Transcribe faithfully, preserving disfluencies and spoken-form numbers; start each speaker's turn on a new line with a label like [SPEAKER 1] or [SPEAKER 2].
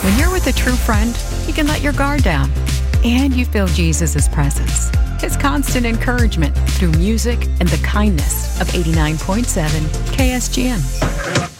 [SPEAKER 1] When you're with a true friend, you can let your guard down, and you feel Jesus' presence, His constant encouragement through music and the kindness of eighty-nine point seven K S G M.